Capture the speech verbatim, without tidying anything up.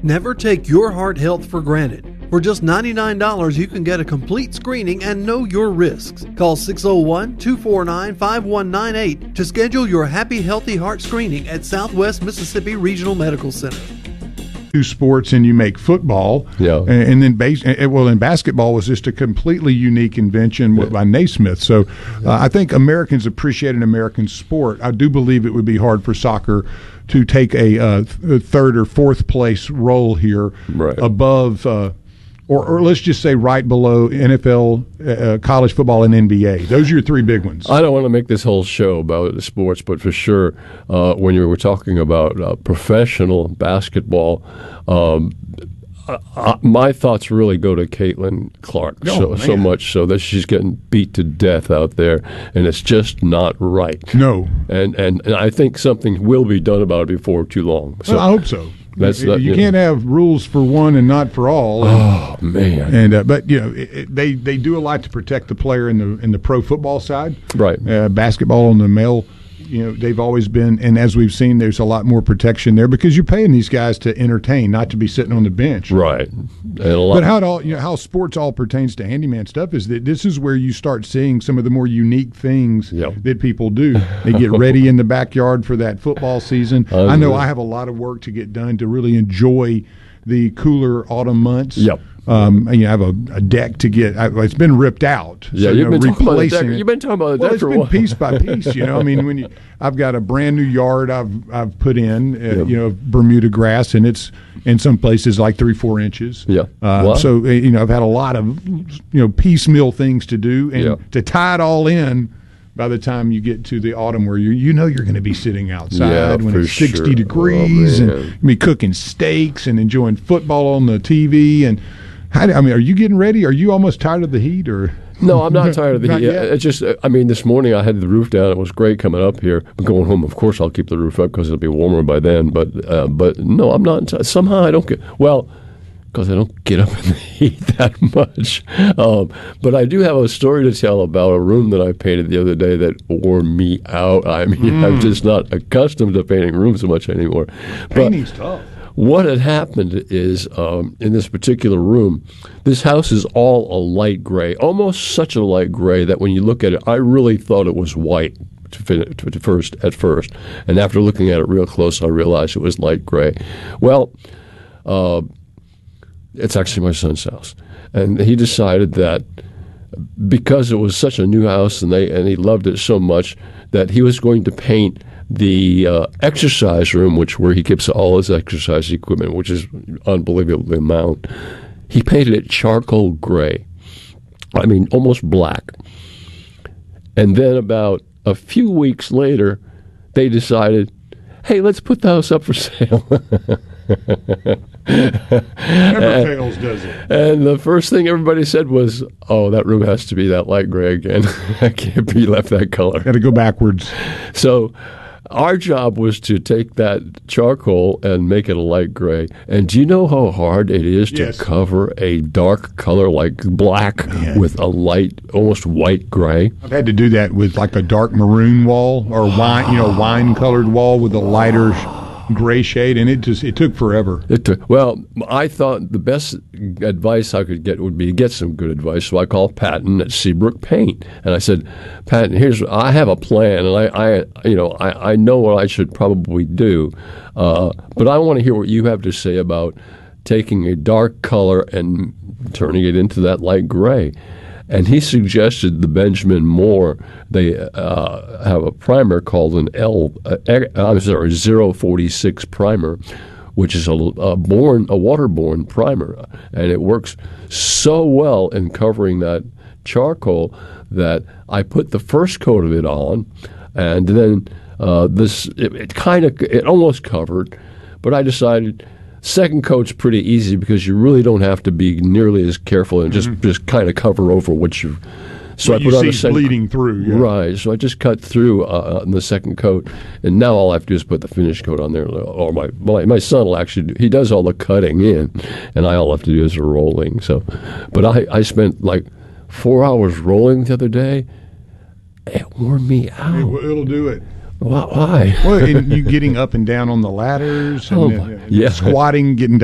Never take your heart health for granted. For just ninety-nine dollars, you can get a complete screening and know your risks. Call six oh one, two four nine, five one nine eight to schedule your Happy Healthy Heart screening at Southwest Mississippi Regional Medical Center. Two sports and you make football. Yeah. And, and then base well, and basketball was just a completely unique invention Yeah. by Naismith. So uh, I think Americans appreciate an American sport. I do believe it would be hard for soccer to take a uh, th- third or fourth place role here Right. above uh, Or, or let's just say right below N F L, uh, college football, and N B A. Those are your three big ones. I don't want to make this whole show about the sports, but for sure, uh, when you were talking about uh, professional basketball, um, uh, my thoughts really go to Caitlin Clark. Oh, so man. so much so that she's getting beat to death out there, and it's just not right. No. And and, and I think something will be done about it before too long. So Well, I hope so. That's you not- you yeah. can't have rules for one and not for all. Oh man! And uh, but you know it, it, they they do a lot to protect the player in the in the pro football side. Right. Uh, basketball on the male, you know they've always been, and as we've seen, there's a lot more protection there because you're paying these guys to entertain, not to be sitting on the bench. Right. And a lot, But how it all you know how sports all pertains to handyman stuff is that this is where you start seeing some of the more unique things Yep. that people do. They get ready in the backyard for that football season. Oh, I know yeah. I have a lot of work to get done to really enjoy the cooler autumn months. Yep. Um, and you have a, a deck to get. I, it's been ripped out. Yeah, so, you've you know, been talking about the replacing deck- it. you've been talking about the well, deck it's for a been while. piece by piece. You know, I mean, when you, I've got a brand new yard I've I've put in. Uh, Yep. You know, Bermuda grass, and it's in some places like three four inches. Yeah. Uh, Wow. So uh, you know, I've had a lot of you know piecemeal things to do, and Yeah. to tie it all in. By the time you get to the autumn, where you you know you're going to be sitting outside Yeah, when for it's sixty sure. degrees, Oh, and man. be cooking steaks and enjoying football on the T V. And how do, I mean, are you getting ready? Are you almost tired of the heat, or No, I'm not tired of the Not heat. yet? It's just, I mean, this morning I had the roof down. It was great coming up here. But going home, of course, I'll keep the roof up because it'll be warmer by then. But, uh, but no, I'm not. Somehow I don't get well because I don't get up in the heat that much. Um, but I do have a story to tell about a room that I painted the other day that wore me out. I mean, Mm. I'm just not accustomed to painting rooms so much anymore. But painting's tough? what had happened is, um, in this particular room, this house is all a light gray, almost such a light gray that when you look at it, I really thought it was white to, fin- to, to first at first, and after looking at it real close, I realized it was light gray. Well, uh, it's actually my son's house, and he decided that because it was such a new house and they and he loved it so much that he was going to paint the uh, exercise room, which where he keeps all his exercise equipment, which is unbelievable amount. He painted it charcoal gray. I mean, almost black. And then about a few weeks later, they decided, hey, let's put the house up for sale. Never fails, does it? And the first thing everybody said was, oh, that room has to be that light gray again. I can't be left that color. Got to go backwards. So our job was to take that charcoal and make it a light gray. And do you know how hard it is to Yes. cover a dark color like black Yeah. with a light, almost white gray? I've had to do that with like a dark maroon wall or wine, you know, wine-colored wall with a lighter sh- gray shade, and it just it took forever. It took, well, I thought the best advice I could get would be to get some good advice. So I called Patton at Seabrook Paint, and I said, "Patton, here's I have a plan, and I, I you know, I, I know what I should probably do, uh, but I want to hear what you have to say about taking a dark color and turning it into that light gray." And he suggested the Benjamin Moore. They uh, have a primer called an L. Uh, I'm sorry, zero forty-six primer, which is a, a born a waterborne primer, and it works so well in covering that charcoal that I put the first coat of it on, and then uh, this it, it kind of it almost covered, but I decided. Second coat's pretty easy because you really don't have to be nearly as careful and just, just kind of cover over what you. So What I you put on see a second, bleeding through, yeah. right? So I just cut through uh, on the second coat, and now all I have to do is put the finish coat on there. Or my my, my son will actually do, he does all the cutting in, and I all have to do is the rolling. So, but I I spent like four hours rolling the other day. It wore me out. It, it'll do it. Why? Well, and you getting up and down on the ladders, and Oh, uh, yeah. squatting, getting